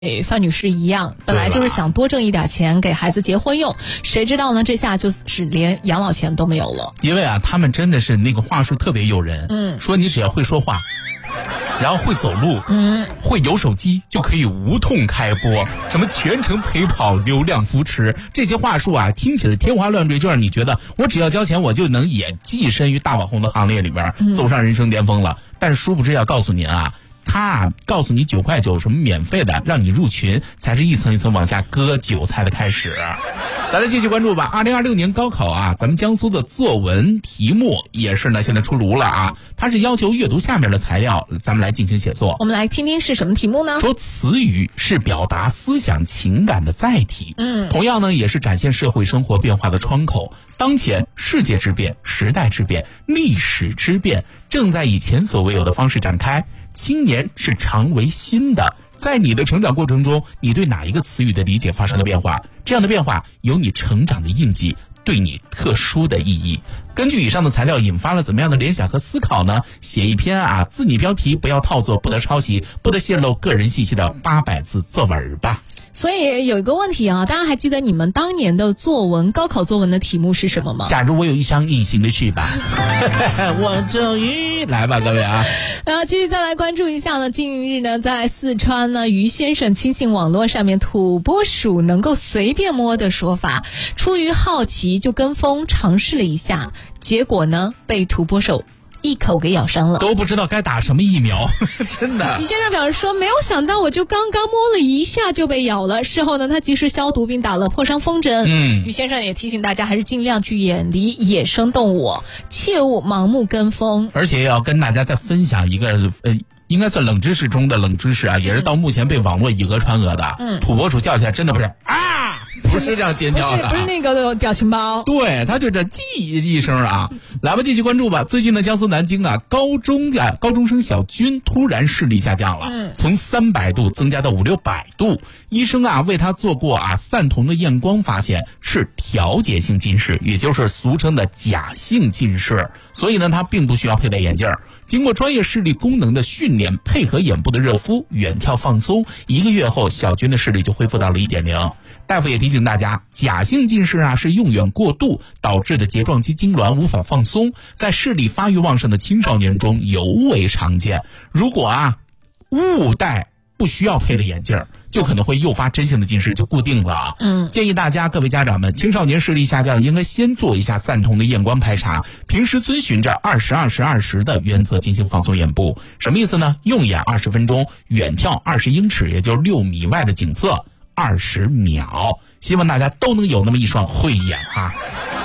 范女士一样，本来就是想多挣一点钱给孩子结婚用，谁知道呢？这下就是连养老钱都没有了。 因为啊，他们真的是那个话术特别诱人，说你只要会说话，然后会走路，会有手机，就可以无痛开播，什么全程陪跑、流量扶持，这些话术啊，听起来天花乱坠，就让你觉得我只要交钱，我就能也跻身于大网红的行列里边，走上人生巅峰了。但是殊不知要告诉您啊。他告诉你9块9什么免费的，让你入群，才是一层一层往下割韭菜的开始。咱来继续关注吧。2026年高考啊，咱们江苏的作文题目也是呢，现在出炉了啊。它是要求阅读下面的材料，咱们来进行写作。 我们来听听是什么题目呢？ 说词语是表达思想情感的载体，同样呢，也是展现社会生活变化的窗口。当前世界之变、时代之变、历史之变，正在以前所未有的方式展开。青年是常为新的，在你的成长过程中，你对哪一个词语的理解发生了变化？这样的变化有你成长的印记，对你特殊的意义。根据以上的材料引发了怎么样的联想和思考呢？写一篇啊，自拟标题不要套作，不得抄袭，不得泄露个人信息的800字作文吧。 所以有一个问题啊，大家还记得你们当年的高考作文的题目是什么吗？ 假如我有一双隐形的翅膀，我终于来吧，各位啊！ 然后继续再来关注一下呢，近日呢，在四川呢，于先生轻信网络上面土拨鼠能够随便摸的说法，出于好奇就跟风尝试了一下，结果呢，被土拨鼠一口给咬伤了， 都不知道该打什么疫苗，真的。 于先生表示说，没有想到我就刚刚摸了一下就被咬了。事后呢，他及时消毒并打了破伤风针。于先生也提醒大家，还是尽量去远离野生动物，切勿盲目跟风。 而且要跟大家再分享一个应该算冷知识中的冷知识啊，也是到目前被网络以讹传讹的。土拨鼠叫起来真的不是啊，不是这样尖叫的， 不是那个表情包， 对，他就这叽一声啊。来吧，继续关注吧。最近呢，江苏南京啊，高中生小军突然视力下降了，从300度增加到500-600度。医生啊为他做过散瞳的验光，发现是调节性近视，也就是俗称的假性近视。所以呢，他并不需要佩戴眼镜。经过专业视力功能的训练，配合眼部的热敷、远眺放松，1个月后，小军的视力就恢复到了1.0。大夫也提醒大家，假性近视啊是用眼过度导致的睫状肌痉挛无法放松，在视力发育旺盛的青少年中尤为常见。如果误戴不需要配的眼镜，就可能会诱发真性的近视，就固定了。建议大家各位家长们，青少年视力下降应该先做一下散瞳的验光排查，平时遵循着20-20-20的原则进行放松眼部。什么意思呢？用眼20分钟，远眺20英尺，也就是6米外的景色20秒。希望大家都能有那么一双慧眼啊。